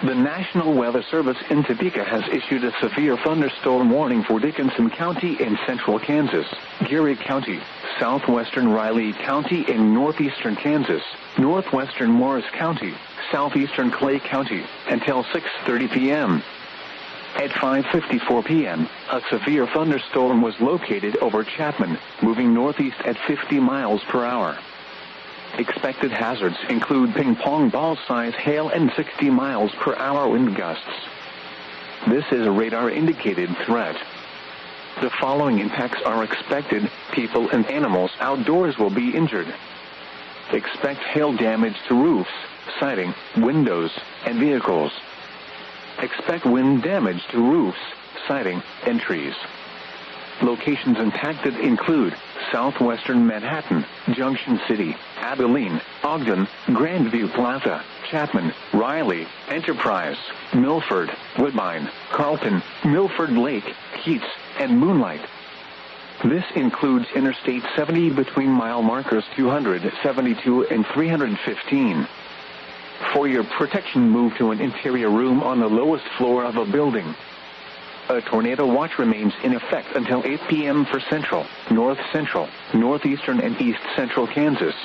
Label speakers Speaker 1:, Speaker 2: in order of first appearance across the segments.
Speaker 1: The National Weather Service in Topeka has issued a severe thunderstorm warning for Dickinson County in central Kansas, Geary County, southwestern Riley County in northeastern Kansas, northwestern Morris County, southeastern Clay County, until 6:30 p.m. At 5:54 p.m., a severe thunderstorm was located over Chapman, moving northeast at 50 miles per hour. Expected hazards include ping-pong ball-size hail and 60 miles per hour wind gusts. This is a radar-indicated threat. The following impacts are expected. People and animals outdoors will be injured. Expect hail damage to roofs, siding, windows, and vehicles. Expect wind damage to roofs, siding, and trees. Locations impacted include southwestern Manhattan, Junction City, Abilene, Ogden, Grandview Plaza, Chapman, Riley, Enterprise, Milford, Woodbine, Carlton, Milford Lake, Keats, and Moonlight. This includes Interstate 70 between mile markers 272 and 315. For your protection, move to an interior room on the lowest floor of a building. A tornado watch remains in effect until 8 p.m. for central, north central, northeastern, and east central Kansas.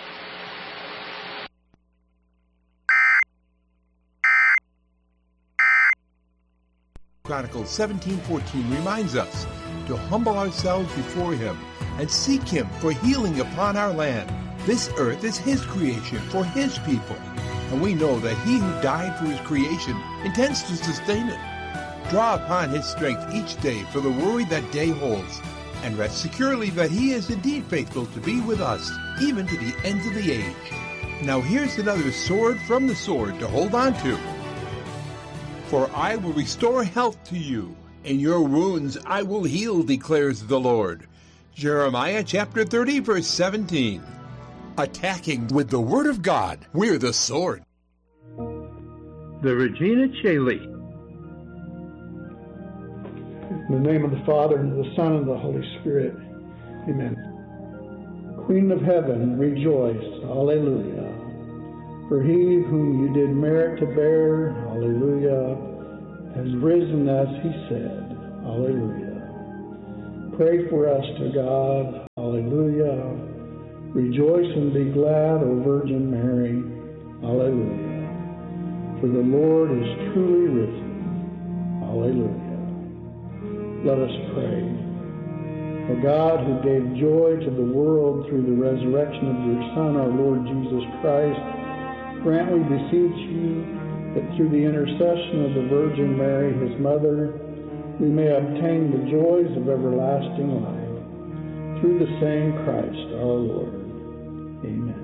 Speaker 2: Chronicles 17:14 reminds us to humble ourselves before Him and seek Him for healing upon our land. This earth is His creation for His people, and we know that He who died for His creation intends to sustain it. Draw upon His strength each day for the worry that day holds, and rest securely that He is indeed faithful to be with us, even to the ends of the age. Now here's another sword from the sword to hold on to. For I will restore health to you, and your wounds I will heal, declares the Lord. Jeremiah chapter 30, verse 17. Attacking with the Word of God, we're the sword.
Speaker 3: The Regina Caeli.
Speaker 4: In the name of the Father, and of the Son, and of the Holy Spirit. Amen. Queen of heaven, rejoice. Alleluia. For he whom you did merit to bear, alleluia, has risen as he said. Alleluia. Pray for us to God. Alleluia. Rejoice and be glad, O Virgin Mary. Alleluia. For the Lord is truly risen. Alleluia. Let us pray. O God, who gave joy to the world through the resurrection of your Son, our Lord Jesus Christ, grant, we beseech you, that through the intercession of the Virgin Mary, his mother, we may obtain the joys of everlasting life. Through the same Christ our Lord. Amen.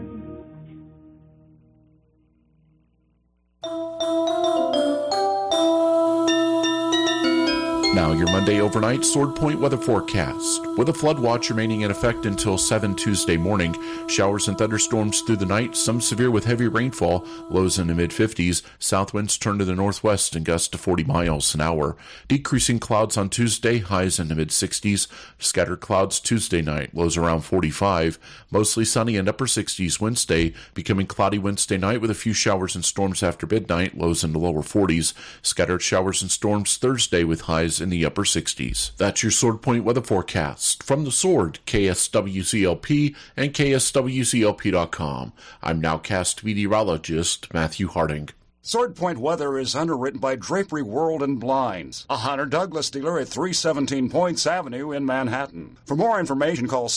Speaker 5: Now your Monday overnight Sword Point weather forecast. With a flood watch remaining in effect until 7 Tuesday morning, showers and thunderstorms through the night, some severe with heavy rainfall, lows in the mid-50s, south winds turn to the northwest and gust to 40 miles an hour. Decreasing clouds on Tuesday, highs in the mid-60s, scattered clouds Tuesday night, lows around 45, mostly sunny and upper 60s Wednesday, becoming cloudy Wednesday night with a few showers and storms after midnight, lows in the lower 40s, scattered showers and storms Thursday with highs in the upper 60s. That's your Sword Point weather forecast. From the Sword, KSWCLP and KSWCLP.com. I'm nowcast meteorologist Matthew Harding.
Speaker 6: Sword Point weather is underwritten by Drapery World and Blinds, a Hunter Douglas dealer at 317 Points Avenue in Manhattan. For more information, call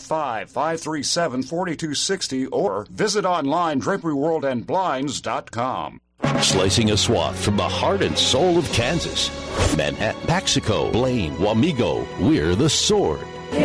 Speaker 6: 785-537-4260 or visit online draperyworldandblinds.com.
Speaker 7: Slicing a swath from the heart and soul of Kansas. Manhattan, Paxico, Blaine, Wamego, we're the Sword.